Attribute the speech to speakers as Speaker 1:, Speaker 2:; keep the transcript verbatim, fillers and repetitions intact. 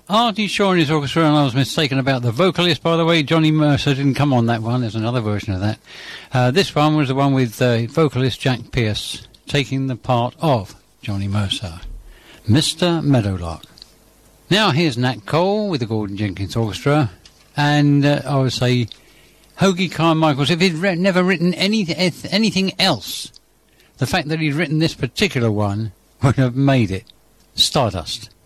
Speaker 1: Artie Shaw and his orchestra, and I was mistaken about the vocalist, by the way. Johnny Mercer didn't come on that one. There's another version of that. Uh, this one was the one with uh, vocalist Jack Pierce taking the part of Johnny Mercer. Mister Meadowlark. Now here's Nat Cole with the Gordon Jenkins Orchestra, and uh, I would say Hoagy Carmichaels. If he'd re- never written any, anything else, the fact that he'd written this particular one would have made it. Stardust.